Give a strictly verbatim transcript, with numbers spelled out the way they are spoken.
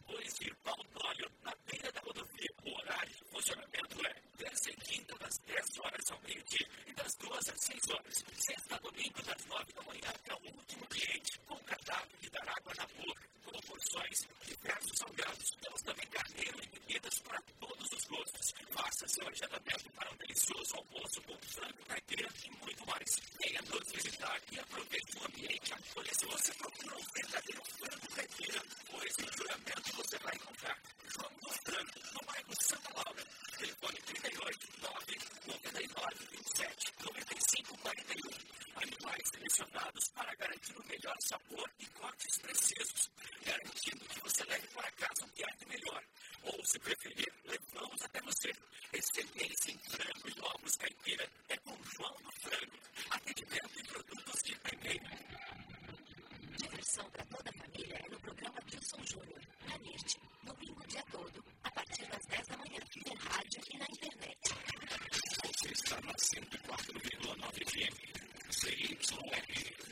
depois de Paudólio, na beira da rodovia. O horário de funcionamento é terça e quinta das dez horas ao meio-dia e das duas às seis horas. Sexta a domingo das nove da manhã até o último cliente, com cardápio de dar água na boca, com porções, diversos salgados. Temos também carneiro e bebidas para todos os gostos. Faça seu agendamento para um delicioso almoço com frango caipira e muito mais. Venha nos visitar e aproveite o ambiente acolhedor. Se você procura um verdadeiro frango caipira, pois em Juramento você vai encontrar João do Frango, no bairro Santa Laura. Telefone trinta e oito, nove, noventa e nove, vinte e sete, noventa e cinco, quarenta e um. Animais selecionados para garantir o melhor sabor e cortes precisos, garantindo que você leve para casa um piado melhor. Ou, se preferir, levamos até você. Excelência em frango e ovos caipira é com João do Frango. Atendimento e produtos de primeira. Diversão para toda a família é no programa Wilson Júnior, na NIRT, domingo o dia todo, a partir das dez da manhã, no rádio e na internet. Você está na cento e quatro vírgula nove F M, C Y R.